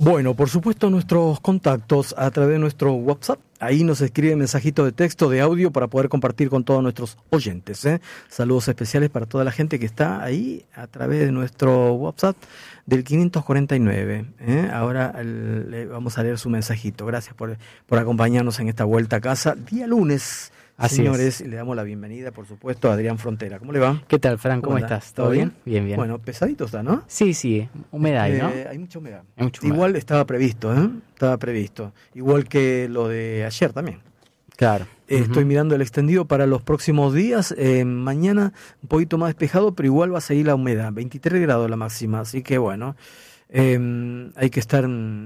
Bueno, por supuesto, nuestros contactos a través de nuestro WhatsApp. Ahí nos escribe mensajitos de texto, de audio para poder compartir con todos nuestros oyentes. Saludos especiales para toda la gente que está ahí a través de nuestro WhatsApp del 549. Ahora le vamos a leer su mensajito. Gracias por acompañarnos en esta vuelta a casa. Día lunes. Así Señores, es. le damos la bienvenida, por supuesto, a Adrián Frontera. ¿Cómo le va? ¿Qué tal, Fran? ¿Cómo anda? estás? ¿Todo bien? Bien, bien. Bueno, pesadito está, ¿no? Sí, humedad, ¿no? Hay mucha humedad. Hay mucha humedad. Igual estaba previsto, Estaba previsto. Igual que lo de ayer también. Claro. Estoy mirando el extendido para los próximos días. Mañana un poquito más despejado, pero igual va a seguir la humedad. 23 grados la máxima, así que bueno, hay que estar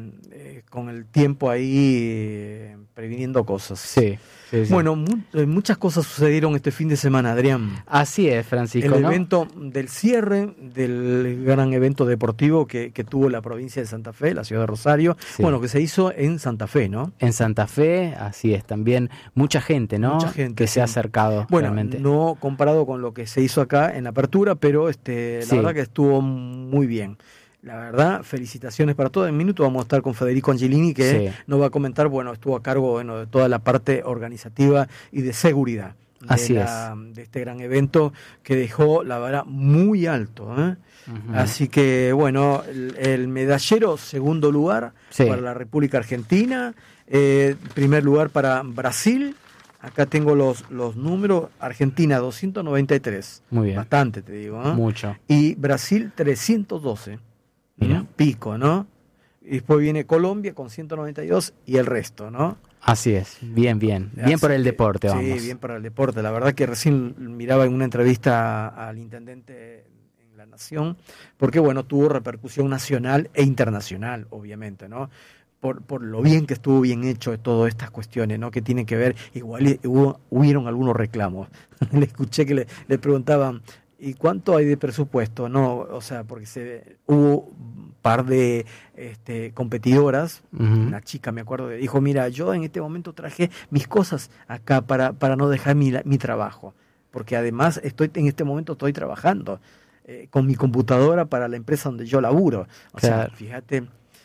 con el tiempo ahí previniendo cosas. Sí. Bueno, muchas cosas sucedieron este fin de semana, Adrián. Así es, Francisco, El ¿no? evento del cierre del gran evento deportivo que tuvo la provincia de Santa Fe, la ciudad de Rosario, Sí. bueno, que se hizo en Santa Fe, ¿no? En Santa Fe, así es, también mucha gente, ¿no? Mucha gente, que se ha sí. acercado, Bueno, realmente. no comparado con lo que se hizo acá en la apertura, pero la Sí. verdad que estuvo muy bien. La verdad, felicitaciones para todos. En minuto vamos a estar con Federico Angelini, que Sí. nos va a comentar, estuvo a cargo de toda la parte organizativa y de seguridad Así de este gran evento que dejó, la verdad, muy alto. Ujú. Así que, bueno, el medallero, segundo lugar Sí. para la República Argentina, primer lugar para Brasil. Acá tengo los números. Argentina 293. Muy bien. Bastante, te digo. Mucho. Y Brasil 312. Mira. Pico, ¿no? Y después viene Colombia con 192 y el resto, ¿no? Así es, bien. Bien Así por el que, deporte, vamos. Sí, bien para el deporte. La verdad que recién miraba en una entrevista al intendente en La Nación, porque, tuvo repercusión nacional e internacional, obviamente, ¿no? Por lo bien que estuvo bien hecho de todas estas cuestiones, ¿no? Que tienen que ver, igual hubieron algunos reclamos. Le escuché que le preguntaban, ¿y cuánto hay de presupuesto? No, o sea, porque hubo un par de competidoras. Ujú. Una chica, me acuerdo, que dijo, mira, yo en este momento traje mis cosas acá para no dejar mi trabajo, porque además en este momento estoy trabajando con mi computadora para la empresa donde yo laburo. O sea, Claro. fíjate,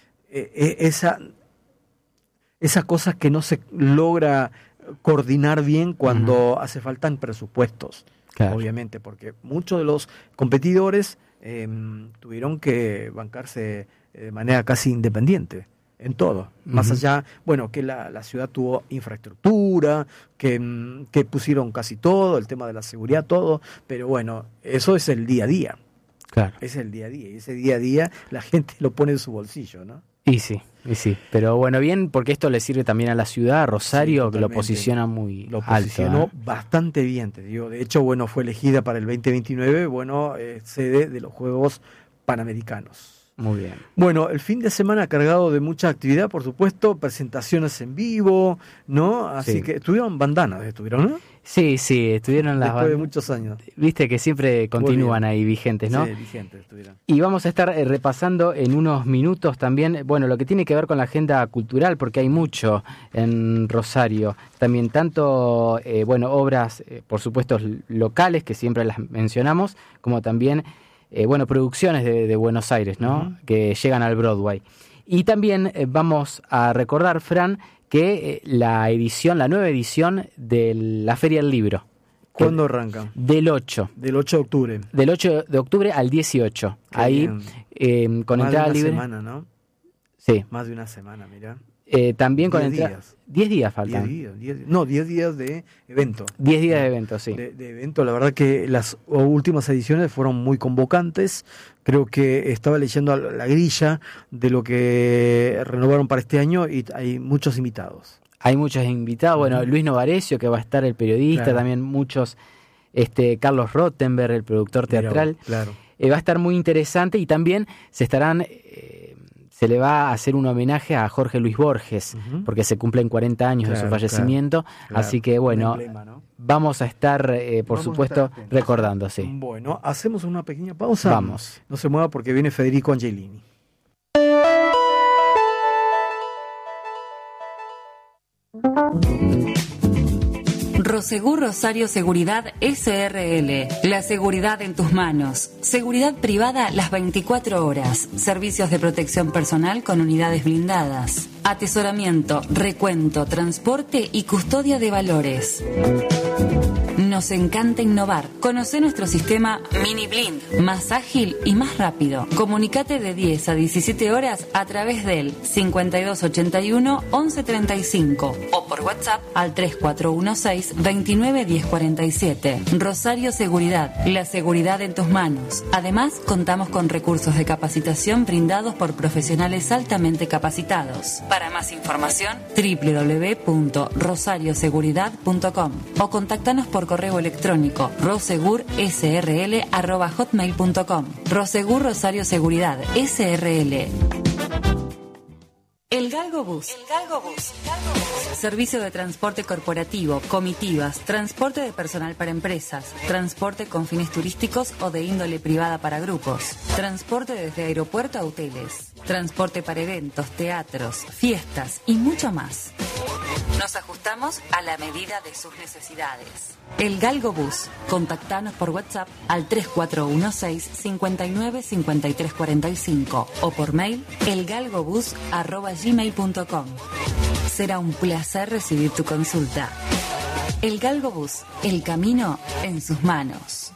esa cosa que no se logra coordinar bien cuando hace falta en presupuestos. Claro. Obviamente, porque muchos de los competidores tuvieron que bancarse de manera casi independiente en todo. Más Ujú. allá, que la ciudad tuvo infraestructura, que pusieron casi todo, el tema de la seguridad, todo, pero eso es el día a día. Claro. Es el día a día, y ese día a día la gente lo pone en su bolsillo, ¿no? Y sí. Pero bien, porque esto le sirve también a la ciudad, a Rosario, Sí, que lo totalmente. posiciona muy Lo alto. posicionó bastante bien, te digo. De hecho, fue elegida para el 2029, sede de los Juegos Panamericanos. Muy bien. Bueno, el fin de semana cargado de mucha actividad, por supuesto, presentaciones en vivo, ¿no? Así Sí. que estuvieron bandanas, ¿no? Sí, estuvieron las Después de bandas. muchos años. Viste que siempre continúan ahí vigentes, ¿no? Sí, vigentes estuvieron. Y vamos a estar repasando en unos minutos también, lo que tiene que ver con la agenda cultural, porque hay mucho en Rosario. También tanto, obras, por supuesto, locales, que siempre las mencionamos, como también, producciones de Buenos Aires, ¿no? Uh-huh. Que llegan al Broadway. Y también vamos a recordar, Fran, que la nueva edición de la Feria del Libro. ¿Cuándo arrancan? Del 8. Del 8 de octubre. Del 8 de octubre al 18. Qué Ahí, bien. con Más entrada de una libre. semana, ¿no? Sí. Más de una semana, mirá. También con 10 entrada. días. 10 días faltan. 10 días de evento. 10 días de evento, sí. De evento, la verdad que las últimas ediciones fueron muy convocantes. Creo que estaba leyendo la grilla de lo que renovaron para este año y hay muchos invitados. Hay muchos invitados. Luis Novarecio, que va a estar, el periodista, Claro. también muchos. Carlos Rottenberg, el productor teatral. Claro. Va a estar muy interesante y también se le va a hacer un homenaje a Jorge Luis Borges, Uh-huh. porque se cumplen 40 años de su fallecimiento. Claro. Así que, Un emblema, ¿no? vamos a estar, por Vamos a supuesto, estar atentos. recordando, sí. Bueno, hacemos una pequeña pausa. Vamos. No se mueva porque viene Federico Angelini. Prosegur Rosario Seguridad SRL. La seguridad en tus manos. Seguridad privada las 24 horas. Servicios de protección personal con unidades blindadas. Atesoramiento, recuento, transporte y custodia de valores. Nos encanta innovar. Conoce nuestro sistema Mini Blind, más ágil y más rápido. Comunicate de 10 a 17 horas a través del 5281 1135 o por WhatsApp al 3416 29 1047. Rosario Seguridad, la seguridad en tus manos. Además, contamos con recursos de capacitación brindados por profesionales altamente capacitados. Para más información, www.rosarioseguridad.com o contáctanos por correo electrónico rosegursrl@hotmail.com. Rosegur Rosario Seguridad SRL. El Galgo Bus. Servicio de transporte corporativo, comitivas, transporte de personal para empresas, transporte con fines turísticos o de índole privada para grupos, transporte desde aeropuerto a hoteles, transporte para eventos, teatros, fiestas y mucho más. Nos ajustamos a la medida de sus necesidades. El Galgo Bus. Contactanos por WhatsApp al 3416 59 53 45 o por mail elgalgobus@gmail.com. Será un placer recibir tu consulta. El Galgo Bus. El camino en sus manos.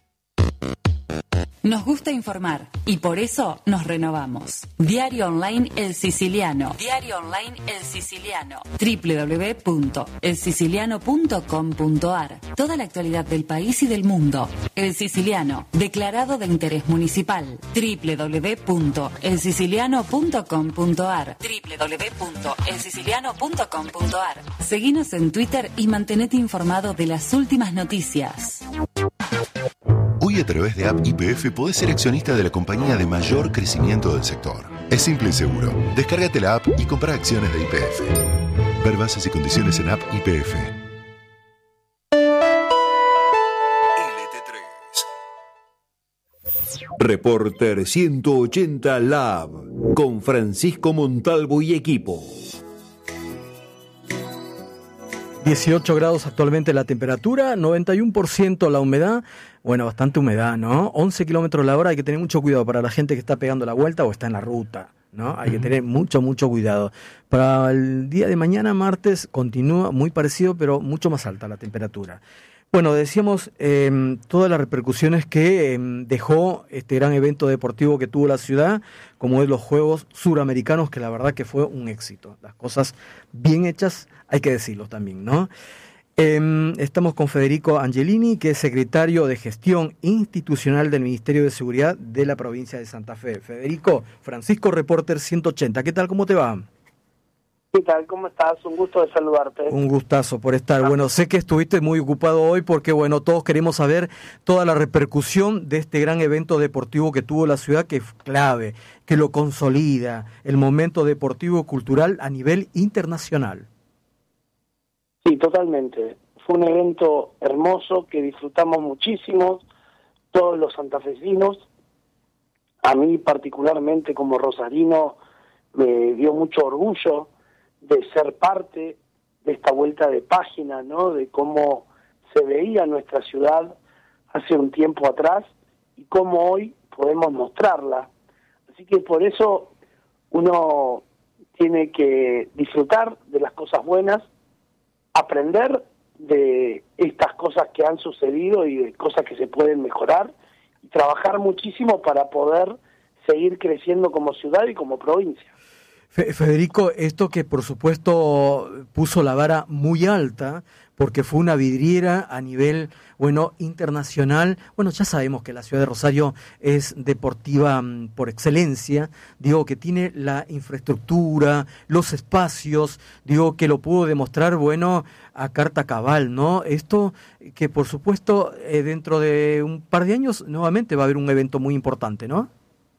Nos gusta informar y por eso nos renovamos. Diario Online El Siciliano. Diario Online El Siciliano. www.elsiciliano.com.ar. Toda la actualidad del país y del mundo. El Siciliano. Declarado de interés municipal. www.elsiciliano.com.ar. www.elsiciliano.com.ar. Seguinos en Twitter y mantenete informado de las últimas noticias. Hoy a través de App YPF podés ser accionista de la compañía de mayor crecimiento del sector. Es simple y seguro. Descárgate la app y compra acciones de YPF. Ver bases y condiciones en App YPF. Reporter 180 Lab con Francisco Montalvo y equipo. 18 grados actualmente la temperatura, 91% la humedad, bueno, bastante humedad, ¿no? 11 kilómetros la hora, hay que tener mucho cuidado para la gente que está pegando la vuelta o está en la ruta, ¿no? Hay que tener mucho cuidado. Para el día de mañana, martes, continúa muy parecido, pero mucho más alta la temperatura. Bueno, decíamos todas las repercusiones que dejó este gran evento deportivo que tuvo la ciudad, como es los Juegos Suramericanos, que la verdad que fue un éxito. Las cosas bien hechas, hay que decirlo también, ¿no? Estamos con Federico Angelini, que es secretario de Gestión Institucional del Ministerio de Seguridad de la provincia de Santa Fe. Federico, Francisco, Reporter 180, ¿qué tal? ¿Cómo te va? ¿Qué tal? ¿Cómo estás? Un gusto de saludarte. Un gustazo por estar. Bueno, sé que estuviste muy ocupado hoy porque, bueno, todos queremos saber toda la repercusión de este gran evento deportivo que tuvo la ciudad, que es clave, que lo consolida, el momento deportivo cultural a nivel internacional. Sí, totalmente. Fue un evento hermoso que disfrutamos muchísimo, todos los santafesinos. A mí particularmente como rosarino me dio mucho orgullo de ser parte de esta vuelta de página, ¿no? De cómo se veía nuestra ciudad hace un tiempo atrás y cómo hoy podemos mostrarla. Así que por eso uno tiene que disfrutar de las cosas buenas, aprender de estas cosas que han sucedido y de cosas que se pueden mejorar y trabajar muchísimo para poder seguir creciendo como ciudad y como provincia. Federico, esto que por supuesto puso la vara muy alta, porque fue una vidriera a nivel, bueno, internacional. Bueno, ya sabemos que la ciudad de Rosario es deportiva por excelencia, digo que tiene la infraestructura, los espacios, digo que lo pudo demostrar, bueno, a carta cabal, ¿no? Esto que por supuesto dentro de un par de años nuevamente va a haber un evento muy importante, ¿no?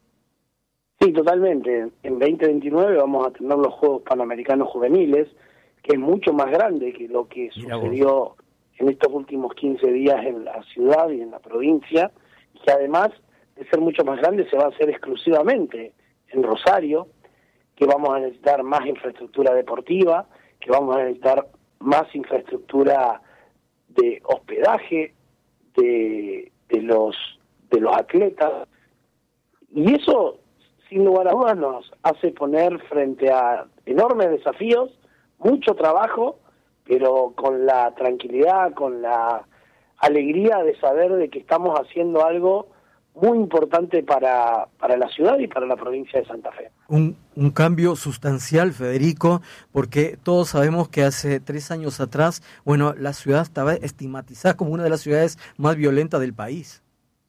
Sí, totalmente. En 2029 vamos a tener los Juegos Panamericanos Juveniles, que es mucho más grande que lo que sucedió en estos últimos 15 días en la ciudad y en la provincia, y que además de ser mucho más grande se va a hacer exclusivamente en Rosario, que vamos a necesitar más infraestructura deportiva, que vamos a necesitar más infraestructura de hospedaje de los atletas, y eso sin lugar a dudas nos hace poner frente a enormes desafíos, mucho trabajo, pero con la tranquilidad, con la alegría de saber de que estamos haciendo algo muy importante para la ciudad y para la provincia de Santa Fe. Un cambio sustancial, Federico, porque todos sabemos que hace 3 años atrás, bueno, la ciudad estaba estigmatizada como una de las ciudades más violentas del país.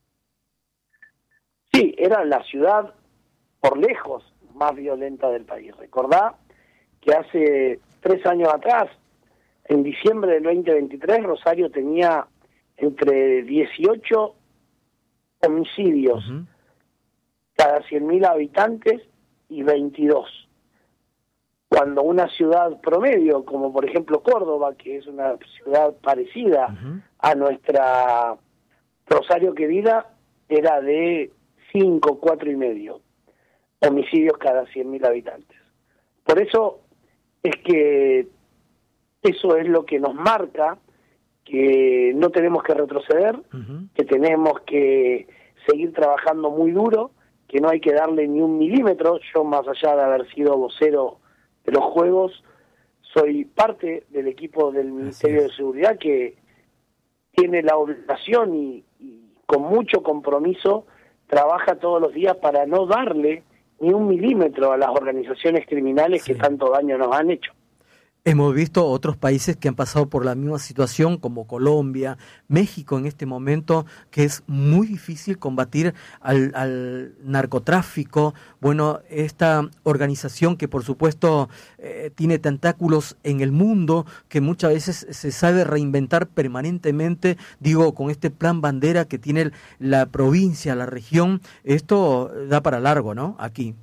Sí, era la ciudad por lejos más violenta del país. Recordá que hace 3 años atrás, en diciembre del 2023, Rosario tenía entre 18 homicidios cada 100.000 habitantes y 22. Cuando una ciudad promedio, como por ejemplo Córdoba, que es una ciudad parecida a nuestra Rosario querida, era de 5, 4,5 homicidios cada 100.000 habitantes. Por eso es que eso es lo que nos marca que no tenemos que retroceder, que tenemos que seguir trabajando muy duro, que no hay que darle ni un milímetro. Yo, más allá de haber sido vocero de los Juegos, soy parte del equipo del Ministerio de Seguridad que tiene la obligación y con mucho compromiso trabaja todos los días para no darle ni un milímetro a las organizaciones criminales que tanto daño nos han hecho. Hemos visto otros países que han pasado por la misma situación, como Colombia, México en este momento, que es muy difícil combatir al narcotráfico. Bueno, esta organización que por supuesto tiene tentáculos en el mundo, que muchas veces se sabe reinventar permanentemente, digo, con este plan bandera que tiene la provincia, la región, esto da para largo, ¿no? Aquí.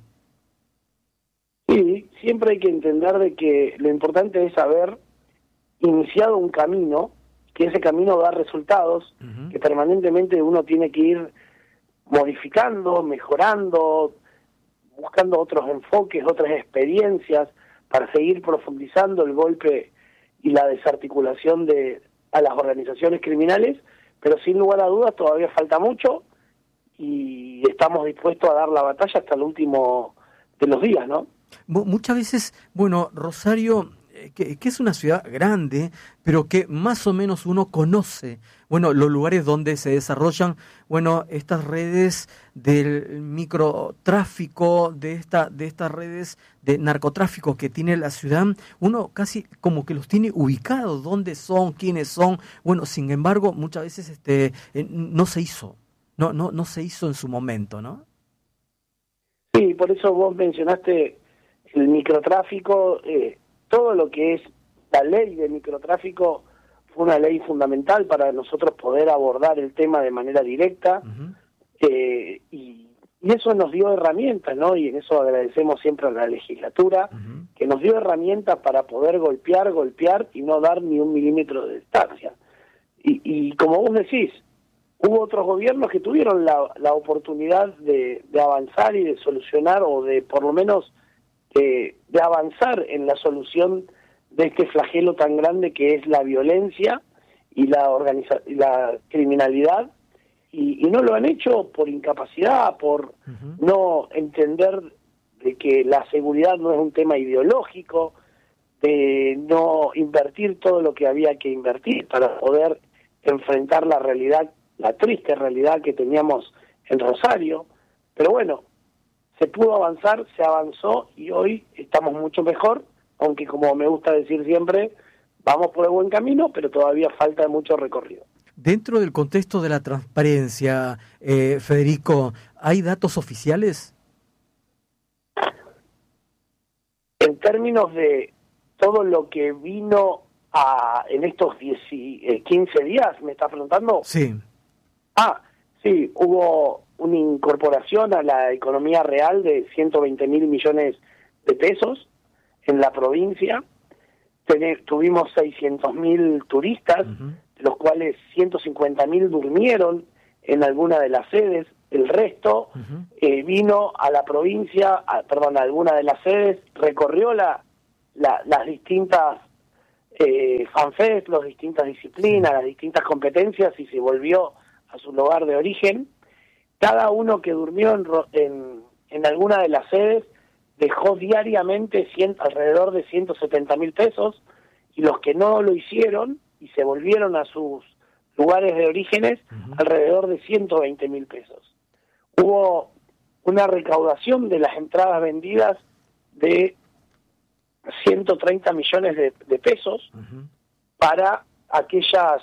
Sí, siempre hay que entender de que lo importante es haber iniciado un camino, que ese camino da resultados, que permanentemente uno tiene que ir modificando, mejorando, buscando otros enfoques, otras experiencias, para seguir profundizando el golpe y la desarticulación a las organizaciones criminales, pero sin lugar a dudas todavía falta mucho y estamos dispuestos a dar la batalla hasta el último de los días, ¿no? Muchas veces, bueno, Rosario, que es una ciudad grande, pero que más o menos uno conoce, bueno, los lugares donde se desarrollan, bueno, estas redes del microtráfico, de estas redes de narcotráfico que tiene la ciudad, uno casi como que los tiene ubicados, dónde son, quiénes son. Bueno, sin embargo, muchas veces no se hizo, no se hizo en su momento, ¿no? Sí, por eso vos mencionaste el microtráfico. Todo lo que es la ley de microtráfico fue una ley fundamental para nosotros poder abordar el tema de manera directa, y eso nos dio herramientas, ¿no? Y en eso agradecemos siempre a la legislatura, que nos dio herramientas para poder golpear y no dar ni un milímetro de distancia. Y como vos decís, hubo otros gobiernos que tuvieron la oportunidad de avanzar y de solucionar, o de por lo menos de avanzar en la solución de este flagelo tan grande que es la violencia y la criminalidad, y no lo han hecho por incapacidad, por no entender de que la seguridad no es un tema ideológico, de no invertir todo lo que había que invertir para poder enfrentar la realidad, la triste realidad que teníamos en Rosario. Pero bueno, se pudo avanzar, se avanzó y hoy estamos mucho mejor, aunque como me gusta decir siempre, vamos por el buen camino, pero todavía falta mucho recorrido. Dentro del contexto de la transparencia, Federico, ¿hay datos oficiales? En términos de todo lo que vino en estos 15 días, ¿me estás preguntando? Sí. Sí, hubo una incorporación a la economía real de 120.000 millones de pesos en la provincia. Tuvimos 600.000 turistas, de los cuales 150.000 durmieron en alguna de las sedes. El resto vino a la provincia, a alguna de las sedes, recorrió las distintas FanFest, las distintas disciplinas, las distintas competencias, y se volvió a su lugar de origen. Cada uno que durmió en alguna de las sedes dejó diariamente alrededor de 170.000 pesos, y los que no lo hicieron y se volvieron a sus lugares de orígenes, alrededor de 120.000 pesos. Hubo una recaudación de las entradas vendidas de 130 millones de pesos para aquellas,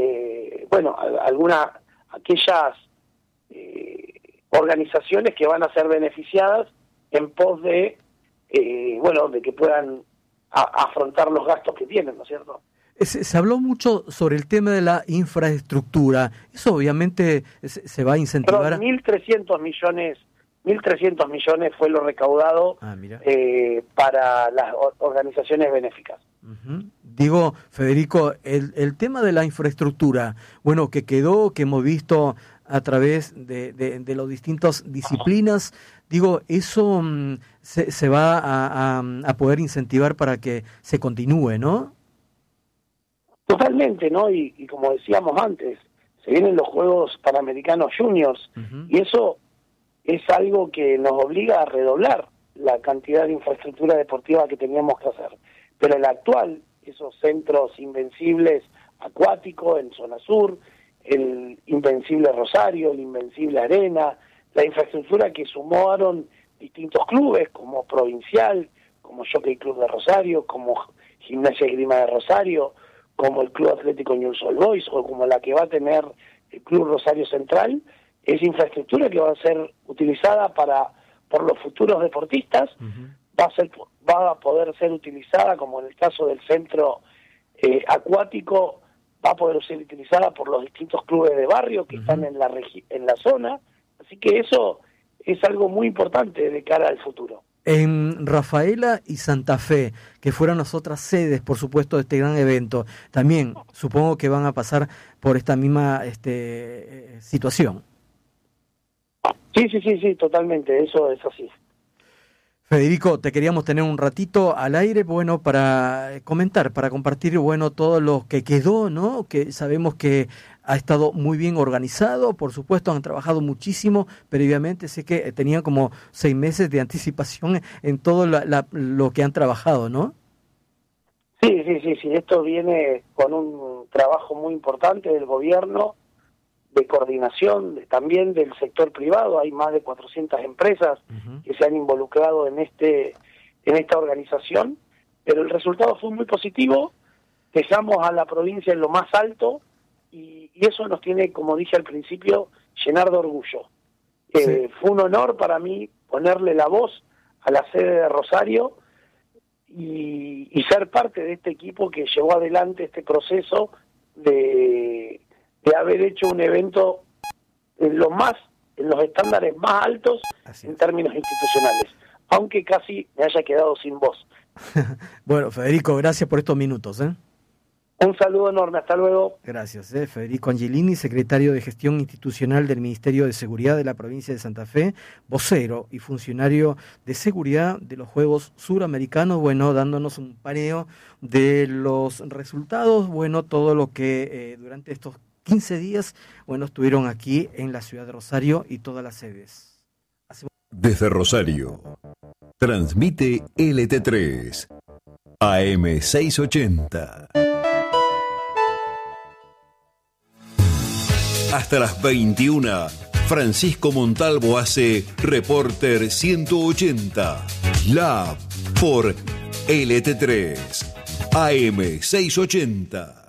aquellas organizaciones que van a ser beneficiadas en pos de, de que puedan afrontar los gastos que tienen, ¿no es cierto? Se habló mucho sobre el tema de la infraestructura. Eso obviamente se va a incentivar. Pero 1.300 millones fue lo recaudado para las organizaciones benéficas. Digo, Federico, el tema de la infraestructura, bueno, que hemos visto a través de las distintas disciplinas, digo, eso se va a poder incentivar para que se continúe, ¿no? Totalmente, ¿no? Y como decíamos antes, se vienen los Juegos Panamericanos Juniors, y eso es algo que nos obliga a redoblar la cantidad de infraestructura deportiva que teníamos que hacer. Pero el actual, esos centros invencibles acuáticos en zona sur, el Invencible Rosario, el Invencible Arena, la infraestructura que sumaron distintos clubes, como Provincial, como Jockey Club de Rosario, como Gimnasia y Esgrima de Rosario, como el Club Atlético Newell's Old Boys, o como la que va a tener el Club Rosario Central, es infraestructura que va a ser utilizada por los futuros deportistas, va a poder ser utilizada, como en el caso del centro acuático, va a poder ser utilizada por los distintos clubes de barrio que están en la zona, así que eso es algo muy importante de cara al futuro. En Rafaela y Santa Fe, que fueron las otras sedes, por supuesto, de este gran evento, también supongo que van a pasar por esta misma situación. Sí, totalmente, eso es así. Federico, te queríamos tener un ratito al aire, bueno, para comentar, para compartir, bueno, todo lo que quedó, ¿no? Que sabemos que ha estado muy bien organizado, por supuesto, han trabajado muchísimo previamente, sé que tenían como 6 meses de anticipación en todo lo que han trabajado, ¿no? Sí, esto viene con un trabajo muy importante del gobierno, de coordinación, también del sector privado. Hay más de 400 empresas que se han involucrado en esta organización, pero el resultado fue muy positivo. Dejamos a la provincia en lo más alto y eso nos tiene, como dije al principio, llenar de orgullo. Sí. Fue un honor para mí ponerle la voz a la sede de Rosario y ser parte de este equipo que llevó adelante este proceso de haber hecho un evento en los estándares más altos en términos institucionales, aunque casi me haya quedado sin voz. Bueno, Federico, gracias por estos minutos. Un saludo enorme, hasta luego. Gracias. Federico Angelini, secretario de Gestión Institucional del Ministerio de Seguridad de la provincia de Santa Fe, vocero y funcionario de seguridad de los Juegos Suramericanos, bueno, dándonos un paneo de los resultados, bueno, todo lo que durante estos 15 días, bueno, estuvieron aquí en la ciudad de Rosario y todas las sedes. Desde Rosario, transmite LT3, AM 680. Hasta las 21, Francisco Montalvo hace Reporter 180, Lab por LT3, AM 680.